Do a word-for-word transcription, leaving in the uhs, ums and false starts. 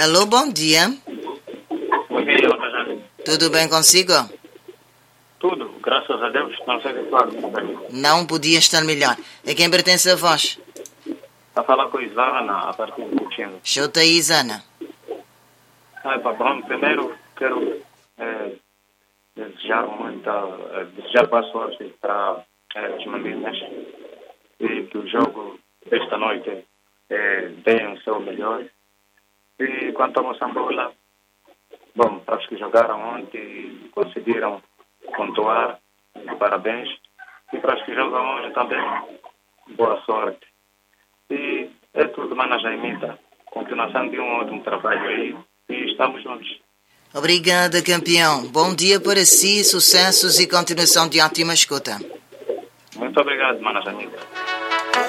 Alô, bom dia. Bom dia, Ana Jane. Tudo bem consigo? Tudo, graças a Deus. Não sei o que faz, meu bem. Não podia estar melhor. A quem pertence a voz? Está a falar com a Isana a partir do Coutinho. Chuta aí, Isana. Ai, patrão, primeiro quero é, desejar muita, é, desejar boa sorte para é, os meninos e que o jogo desta noite é, dê o seu melhor. E quanto a Moçambola, bom, para os que jogaram ontem e conseguiram pontuar, parabéns. E para os que jogam hoje também, boa sorte. E é tudo, Mana Jaimita. Continuação de um ótimo trabalho aí e estamos juntos. Obrigada, campeão. Bom dia para si, sucessos e continuação de ótima escuta. Muito obrigado, Mana Jaimita.